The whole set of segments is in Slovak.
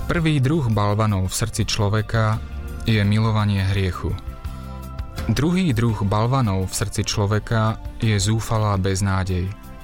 Prvý druh balvanov v srdci človeka je milovanie hriechu. Druhý druh balvanov v srdci človeka je zúfalá beznádej.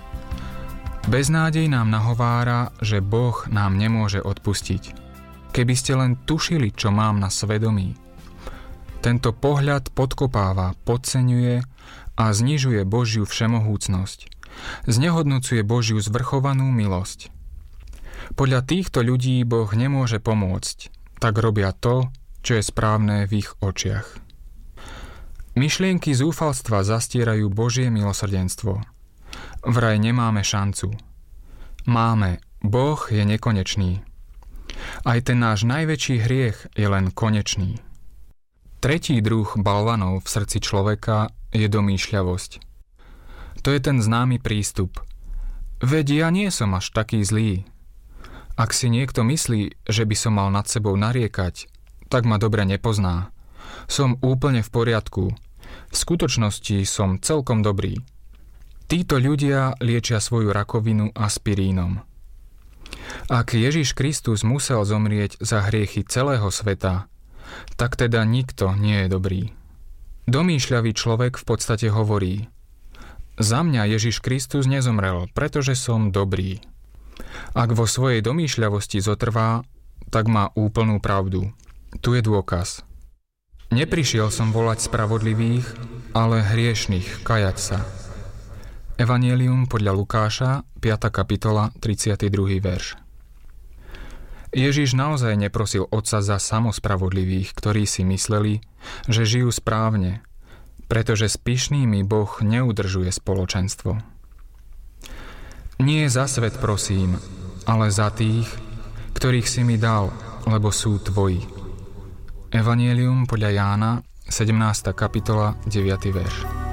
Beznádej nám nahovára, že Boh nám nemôže odpustiť. Keby ste len tušili, čo mám na svedomí. Tento pohľad podkopáva, podceňuje a znižuje Božiu všemohúcnosť. Znehodnocuje Božiu zvrchovanú milosť. Podľa týchto ľudí Boh nemôže pomôcť, tak robia to, čo je správne v ich očiach. Myšlienky zúfalstva zastierajú Božie milosrdenstvo. Vraj nemáme šancu. Máme, Boh je nekonečný. Aj ten náš najväčší hriech je len konečný. Tretí druh balvanov v srdci človeka je domýšľavosť. To je ten známy prístup. Veď ja nie som až taký zlý. Ak si niekto myslí, že by som mal nad sebou nariekať, tak ma dobre nepozná. Som úplne v poriadku. V skutočnosti som celkom dobrý. Títo ľudia liečia svoju rakovinu aspirínom. Ak Ježiš Kristus musel zomrieť za hriechy celého sveta, tak teda nikto nie je dobrý. Domýšľavý človek v podstate hovorí: za mňa Ježiš Kristus nezomrel, pretože som dobrý. Ak vo svojej domýšľavosti zotrvá, tak má úplnú pravdu. Tu je dôkaz. Neprišiel som volať spravodlivých, ale hriešnych kajať sa. Evanjelium podľa Lukáša, 5. kapitola, 32. verš. Ježiš naozaj neprosil Otca za samospravodlivých, ktorí si mysleli, že žijú správne, pretože s pyšnými Boh neudržuje spoločenstvo. Nie za svet prosím, ale za tých, ktorých si mi dal, lebo sú tvoji. Evanjelium podľa Jána, 17. kapitola, 9. verš.